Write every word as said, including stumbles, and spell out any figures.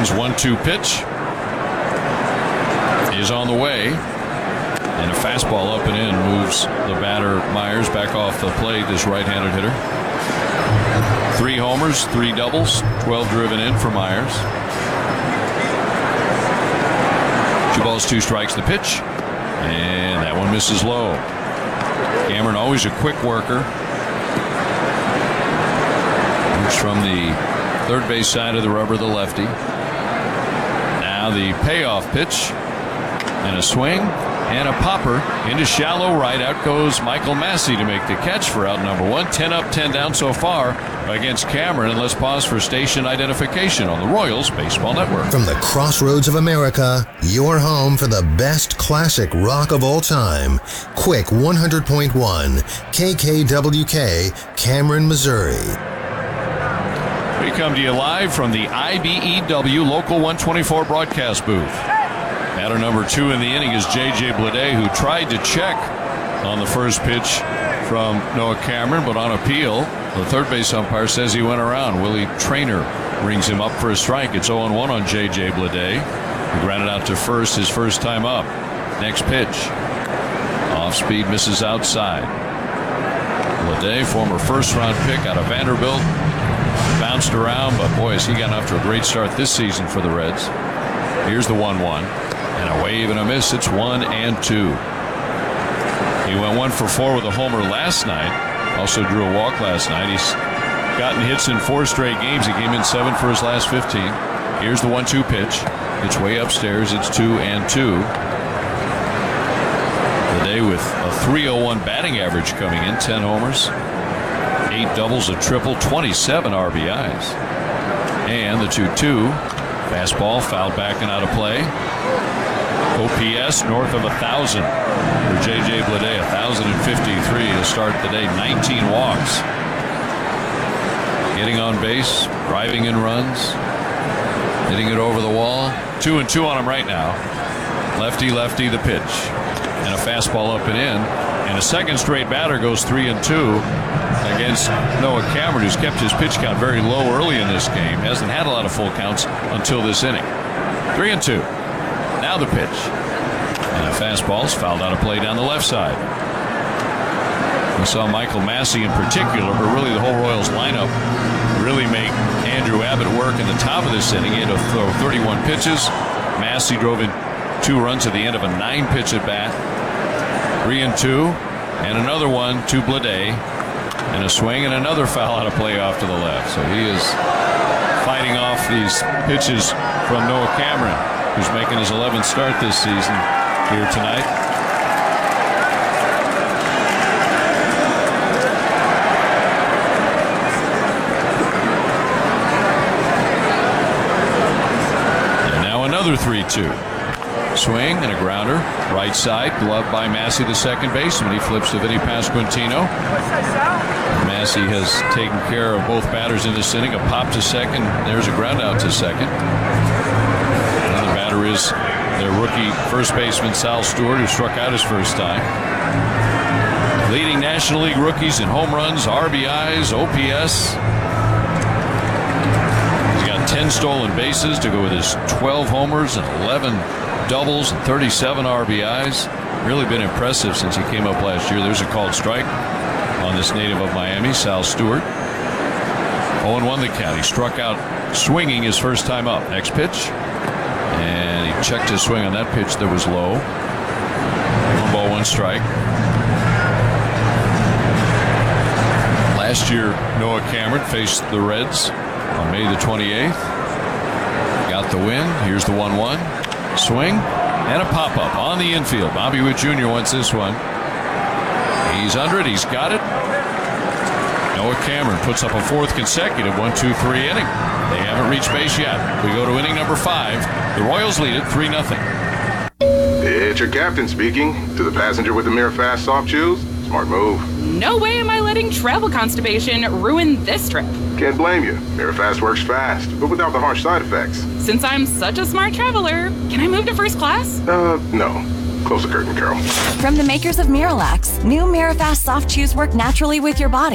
Cameron's one two pitch is on the way. And a fastball up and in moves the batter Myers back off the plate, this right-handed hitter. Three homers, three doubles, twelve driven in for Myers. Two balls, two strikes, the pitch. And that one misses low. Cameron always a quick worker. Moves from the third base side of the rubber, the lefty. Now the payoff pitch. And a swing. And a popper into shallow right. Out goes Michael Massey to make the catch for out number one. ten up, ten down so far against Cameron. And let's pause for station identification on the Royals Baseball Network. From the crossroads of America, your home for the best classic rock of all time. Quick one hundred point one, K K W K, Cameron, Missouri. We come to you live from the I B E W Local one twenty-four broadcast booth. Batter number two in the inning is J J Bleday, who tried to check on the first pitch from Noah Cameron, but on appeal, the third base umpire says he went around. Willie Traynor brings him up for a strike. It's oh one on J J Bleday. He grounded out to first his first time up. Next pitch. Off speed, misses outside. Bleday, former first round pick out of Vanderbilt, bounced around, but boy, has he gotten off to a great start this season for the Reds. Here's the one one. And a wave and a miss. It's one and two. He went one for four with a homer last night. Also drew a walk last night. He's gotten hits in four straight games. He came in seven for his last fifteen. Here's the one two pitch. It's way upstairs. It's two and two. The day with a three oh one batting average coming in. ten homers, eight doubles, a triple, twenty-seven R B Is. And the two two. Fastball fouled back and out of play. O P S north of one thousand for J J Bleday, one thousand fifty-three to start the day. nineteen walks. Getting on base, driving in runs, hitting it over the wall. Two and two on him right now. Lefty, lefty, the pitch. And a fastball up and in. And a second straight batter goes three and two against Noah Cameron, who's kept his pitch count very low early in this game. Hasn't had a lot of full counts until this inning. Three and two. Now the pitch. And a fastball's fouled out of play down the left side. We saw Michael Massey in particular, but really the whole Royals lineup really make Andrew Abbott work in the top of this inning. He had to throw thirty-one pitches. Massey drove in two runs at the end of a nine pitch at bat. Three and two. And another one to Bleday. And a swing and another foul out of play off to the left. So he is fighting off these pitches from Noah Cameron, who's making his eleventh start this season here tonight. And now another three two. Swing and a grounder. Right side, gloved by Massey, the second baseman. He flips to Vinny Pasquantino. Massey has taken care of both batters in this inning. A pop to second. There's a ground out to second. Another batter is their rookie first baseman, Sal Stewart, who struck out his first time. Leading National League rookies in home runs, R B Is, O P S. He's got ten stolen bases to go with his twelve homers and eleven doubles and thirty-seven R B Is. Really been impressive since he came up last year. There's a called strike on this native of Miami, Sal Stewart. oh one the count. He struck out swinging his first time up. Next pitch. And he checked his swing on that pitch that was low. One ball, one strike. Last year, Noah Cameron faced the Reds on May the twenty-eighth. Got the win. Here's the one one. Swing and a pop-up on the infield. Bobby Witt Junior wants this one. He's under it. He's got it. Noah Cameron puts up a fourth consecutive one two three inning. They haven't reached base yet. We go to inning number five. The Royals lead it three nothing. It's your captain speaking. To the passenger with the MiraFast soft chews, smart move. No way am I letting travel constipation ruin this trip. Can't blame you. MiraFast works fast, but without the harsh side effects. Since I'm such a smart traveler, can I move to first class? Uh, no. Close the curtain, Carol. From the makers of Miralax, new MiraFast soft chews work naturally with your body.